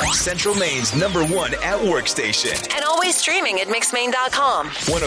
Central Maine's #1 at-work station. And always streaming at mixmaine.com.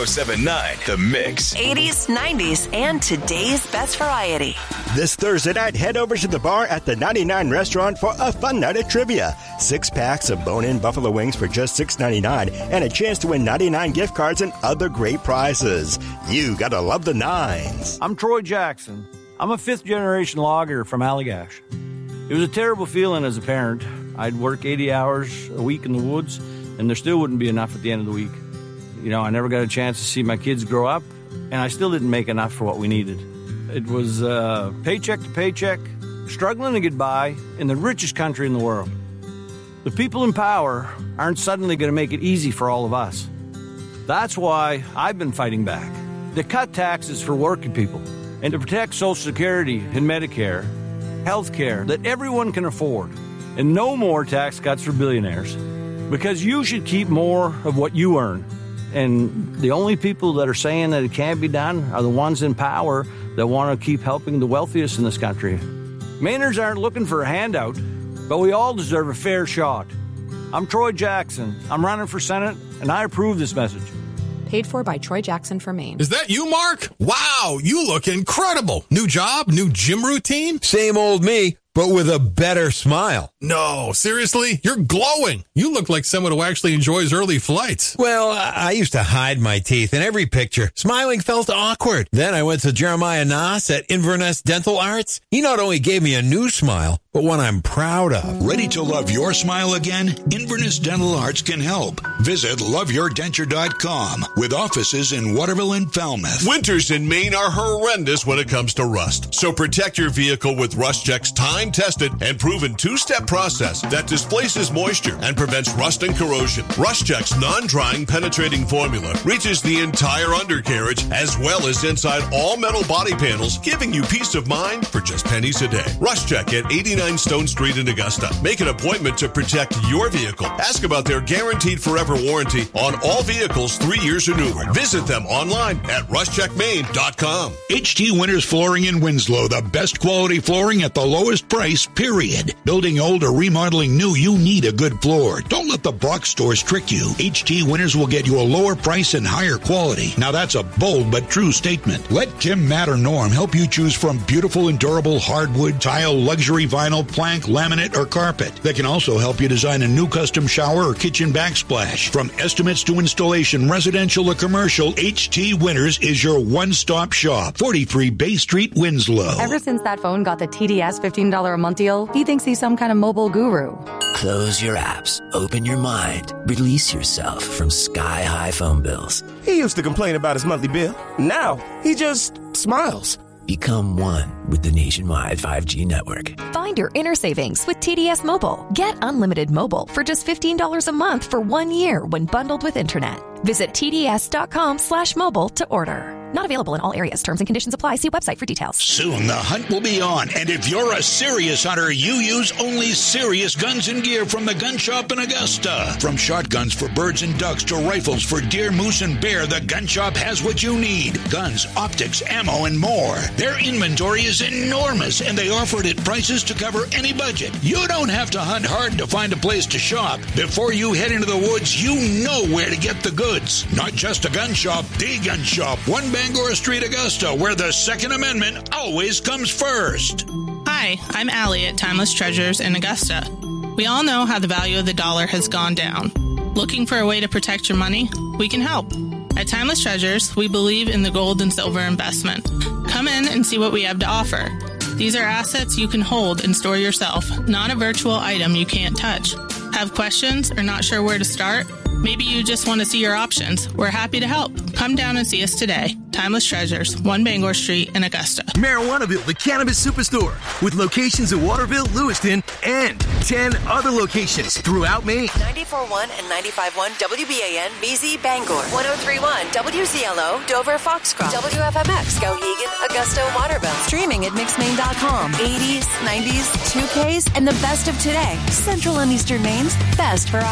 107.9 The Mix. 80s, 90s, and today's best variety. This Thursday night, head over to the bar at the 99 Restaurant for a fun night of trivia. 6 packs of bone-in buffalo wings for just $6.99 and a chance to win 99 gift cards and other great prizes. You gotta love the nines. I'm Troy Jackson. I'm a fifth-generation logger from Allagash. It was a terrible feeling as a parent. I'd work 80 hours a week in the woods, and there still wouldn't be enough at the end of the week. You know, I never got a chance to see my kids grow up, and I still didn't make enough for what we needed. It was paycheck to paycheck, struggling to get by in the richest country in the world. The people in power aren't suddenly going to make it easy for all of us. That's why I've been fighting back. To cut taxes for working people and to protect Social Security and Medicare, health care that everyone can afford, and no more tax cuts for billionaires. Because you should keep more of what you earn. And the only people that are saying that it can't be done are the ones in power that want to keep helping the wealthiest in this country. Mainers aren't looking for a handout, but we all deserve a fair shot. I'm Troy Jackson. I'm running for Senate, and I approve this message. Paid for by Troy Jackson for Maine. Is that you, Mark? Wow, you look incredible. New job, new gym routine? Same old me, but with a better smile. No, seriously? You're glowing. You look like someone who actually enjoys early flights. Well, I used to hide my teeth in every picture. Smiling felt awkward. Then I went to Jeremiah Nass at Inverness Dental Arts. He not only gave me a new smile, but one I'm proud of. Ready to love your smile again? Inverness Dental Arts can help. Visit loveyourdenture.com with offices in Waterville and Falmouth. Winters in Maine are horrendous when it comes to rust. So protect your vehicle with RustCheck's time-tested and proven two-step process that displaces moisture and prevents rust and corrosion. RustCheck's non-drying penetrating formula reaches the entire undercarriage as well as inside all metal body panels, giving you peace of mind for just pennies a day. RustCheck at 89 Stone Street in Augusta. Make an appointment to protect your vehicle. Ask about their guaranteed forever warranty on all vehicles 3 years or newer. Visit them online at rustcheckmaine.com. HT Winters Flooring in Winslow, the best quality flooring at the lowest price, period. Building old or remodeling new, you need a good floor. Don't let the box stores trick you. HT Winters will get you a lower price and higher quality. Now that's a bold but true statement. Let Kim, Matt, or Norm help you choose from beautiful and durable hardwood, tile, luxury vinyl, plank, laminate, or carpet. They can also help you design a new custom shower or kitchen backsplash. From estimates to installation, residential or commercial, HT Winters is your one-stop shop. 43 Bay Street, Winslow. Ever since that phone got the TDS $15 a month deal, he thinks he's some kind of mobile guru. Close your apps, open your mind, release yourself from sky-high phone bills. He used to complain about his monthly bill. Now, he just smiles. Become one with the nationwide 5G network. Find your inner savings with TDS Mobile. Get unlimited mobile for just $15 a month for 1 year when bundled with internet. Visit tds.com/mobile to order. Not available in all areas. Terms and conditions apply. See website for details. Soon the hunt will be on, and if you're a serious hunter, you use only Serious Guns and Gear from the Gun Shop in Augusta. From shotguns for birds and ducks to rifles for deer, moose, and bear, the Gun Shop has what you need. Guns, optics, ammo, and more. Their inventory is enormous, and they offer it at prices to cover any budget. You don't have to hunt hard to find a place to shop. Before you head into the woods, you know where to get the goods. Not just a gun shop, the Gun Shop, 1 Bangor Street, Augusta, where the Second Amendment always comes first. Hi, I'm Allie at Timeless Treasures in Augusta. We all know how the value of the dollar has gone down. Looking for a way to protect your money? We can help. At Timeless Treasures, we believe in the gold and silver investment. Come in and see what we have to offer. These are assets you can hold and store yourself, not a virtual item you can't touch. Have questions or not sure where to start? Maybe you just want to see your options. We're happy to help. Come down and see us today. Timeless Treasures, 1 Bangor Street in Augusta. Marijuanaville, the cannabis superstore, with locations in Waterville, Lewiston, and 10 other locations throughout Maine. 94.1 and 95.1 WBAN, BZ, Bangor. 103.1 WZLO, Dover, Foxcroft. WFMX, Skowhegan, Augusta, Waterville. Streaming at mixmaine.com. 80s, 90s, 2Ks, and the best of today. Central and Eastern Maine's best variety.